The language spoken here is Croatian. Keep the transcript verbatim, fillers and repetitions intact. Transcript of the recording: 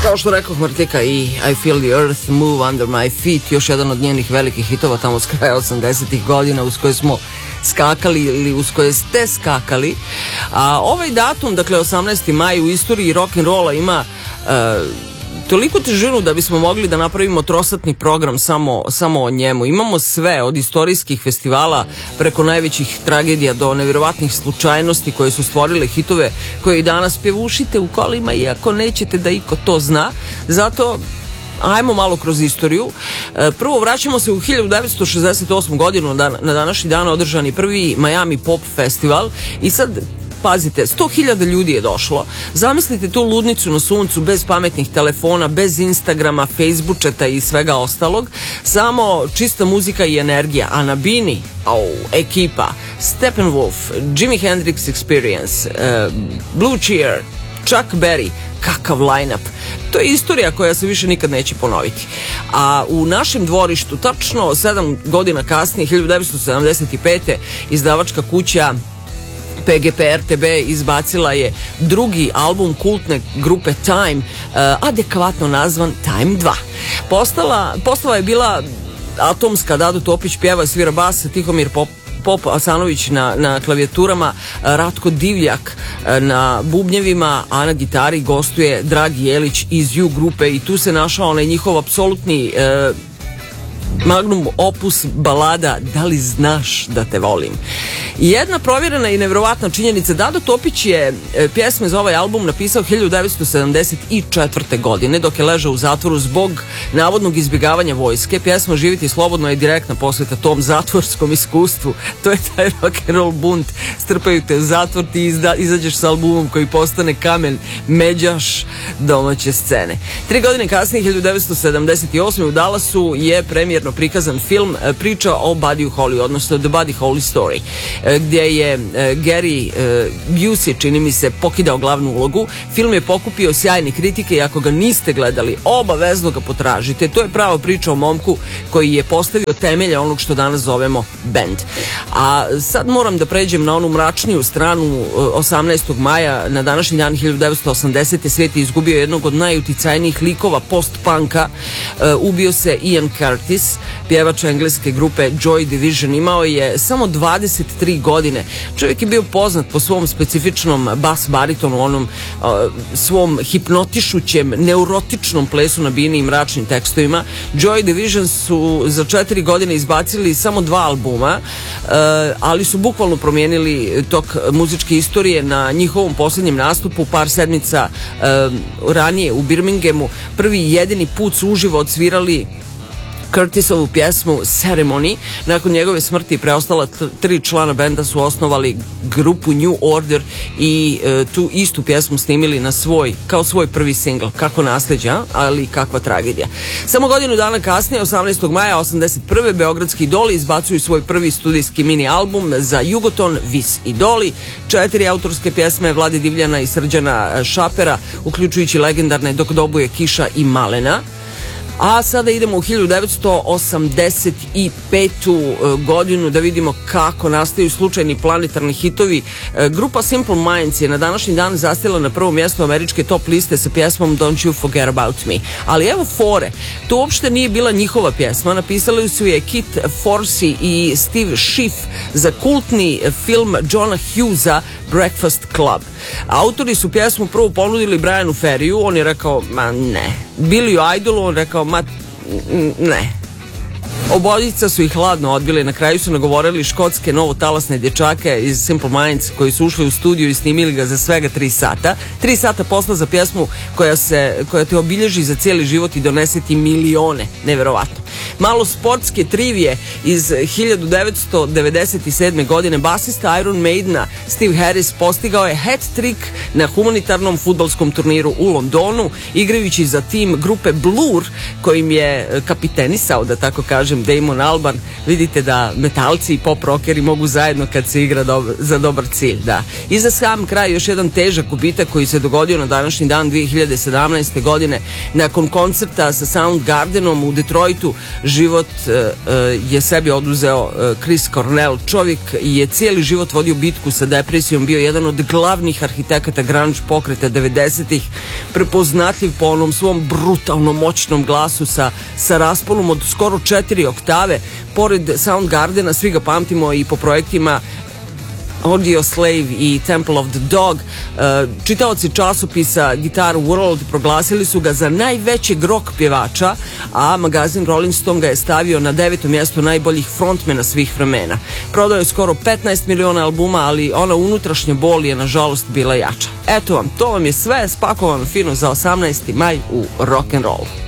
Kao što rekao Martika i I Feel the Earth Move Under My Feet, još jedan od njenih velikih hitova tamo s kraja osamdesetih godina uz koje smo skakali ili uz koje ste skakali. A ovaj datum, dakle osamnaesti maj u istoriji rock'n'rolla ima uh, toliko težinu da bismo mogli da napravimo trosatni program samo, samo o njemu. Imamo sve, od istorijskih festivala preko najvećih tragedija do nevjerovatnih slučajnosti koje su stvorile hitove koje i danas pjevušite u kolima iako nećete da iko to zna. Zato ajmo malo kroz istoriju. Prvo vraćamo se u hiljadu devetsto šezdeset osmu godinu, na današnji dan održani prvi Miami Pop Festival i sad pazite, sto hiljada ljudi je došlo. Zamislite tu ludnicu na suncu, bez pametnih telefona, bez Instagrama, Facebookčeta i svega ostalog. Samo čista muzika i energija. A na bini, au, ekipa, Steppenwolf, Jimi Hendrix Experience, uh, Blue Cheer, Chuck Berry, kakav line-up. To je istorija koja se više nikad neće ponoviti. A u našem dvorištu, tačno sedam godina kasnije, hiljadu devetsto sedamdeset pete izdavačka kuća P G P R T B izbacila je drugi album kultne grupe Time, uh, adekvatno nazvan Time dva. Postala, postala je bila atomska, Dado Topić pjeva, svira bas, Tihomir Pop Pop Asanović na, na klavijaturama, Ratko Divljak na bubnjevima, a na gitari gostuje Dragi Jelić iz U grupe i tu se našao onaj njihov apsolutni e, magnum opus balada Da li znaš da te volim. I jedna provjerena i nevjerovatna činjenica, Dado Topić je pjesme za ovaj album napisao hiljadu devetsto sedamdeset četvrte godine dok je ležao u zatvoru zbog navodnog izbjegavanja vojske. Pjesma Živjeti slobodno je direktna posveta tom zatvorskom iskustvu. To je taj rock'n'roll bunt. Strpaju te u zatvor, ti izda, izađeš sa albumom koji postane kamen međaš domaće scene. Tri godine kasnije, hiljadu devetsto sedamdeset osme u Dallasu je premijerno prikazan film priča o Buddy Holly, odnosno The Buddy Holly Story, gdje je Gary Busey, čini mi se, pokidao glavnu ulogu. Film je pokupio sjajne kritike i ako ga niste gledali, obavezno ga potražite. To je prava priča o momku koji je postavio temelje onog što danas zovemo band. A sad moram da pređem na onu mračniju stranu. Osamnaestog maja na današnji dan hiljadu devetsto osamdesete svijet je izgubio jednog od najuticajnijih likova post-punka. Ubio se Ian Curtis, pjevač engleske grupe Joy Division. Imao je samo dvadeset tri godine. Čovjek je bio poznat po svom specifičnom bas baritonu, onom uh, svom hipnotišućem, neurotičnom plesu na bini i mračnim tekstovima. Joy Division su za četiri godine izbacili samo dva albuma, uh, ali su bukvalno promijenili tok muzičke istorije na njihovom posljednjem nastupu par sedmica uh, ranije u Birminghamu. Prvi i jedini put su uživo odsvirali Curtisovu pjesmu Ceremony. Nakon njegove smrti preostala t- tri člana benda su osnovali grupu New Order i e, tu istu pjesmu snimili na svoj, kao svoj prvi singl. Kako nasljeđa, ali kakva tragedija. Samo godinu dana kasnije, osamnaestog maja osamdeset prve beogradski Idoli izbacuju svoj prvi studijski mini album za Jugoton, Vis Idoli. Četiri autorske pjesme Vlade Divljana i Srđana Šapera, uključujući legendarne Dok dobuje kiša i Malena. A sada idemo u hiljadu devetsto osamdeset petu godinu da vidimo kako nastaju slučajni planetarni hitovi. Grupa Simple Minds je na današnji dan zastila na prvo mjesto američke top liste sa pjesmom Don't You Forget About Me. Ali evo fore, to uopšte nije bila njihova pjesma, napisali su je Kit Forsey i Steve Schiff za kultni film Johna Hughesa Breakfast Club. Autori su pjesmu prvo ponudili Brianu Ferriju, on je rekao, ma ne. Billyu Idolu, on rekao, ma ne. Obojica su ih hladno odbili, na kraju su nagovorili škotske novotalasne dječake iz Simple Minds koji su ušli u studiju i snimili ga za svega tri sata. Tri sata posla za pjesmu koja, se, koja te obilježi za cijeli život i donese ti milione. Neverovatno. Malo sportske trivije iz hiljadu devetsto devedeset sedme godine. Basista Iron Maidena Steve Harris postigao je hat-trick na humanitarnom fudbalskom turniru u Londonu, igrajući za tim grupe Blur kojim je kapitenisao, da tako kažem, Damon Albarn. Vidite da metalci i pop rockeri mogu zajedno kad se igra do, za dobar cilj. Da. I za sam kraj još jedan težak gubitak koji se dogodio na današnji dan dvije hiljade sedamnaeste godine nakon koncerta sa Soundgardenom u Detroitu. život je sebi oduzeo Chris Cornell. Čovjek je cijeli život vodio bitku sa depresijom, bio jedan od glavnih arhitekata grunge pokreta devedesetih, prepoznatljiv po onom svom brutalnom moćnom glasu sa, sa rasponom od skoro četiri oktave. Pored Soundgardena svi ga pamtimo i po projektima Audio Slave i Temple of the Dog. Čitaoci časopisa Guitar World proglasili su ga za najvećeg rock pjevača, a magazin Rolling Stone ga je stavio na deveto mjesto najboljih frontmena svih vremena. Prodao je skoro petnaest miliona albuma, ali ona unutrašnja bol je nažalost bila jača. Eto vam, to vam je sve spakovano fino za osamnaesti maj u rock'n'roll.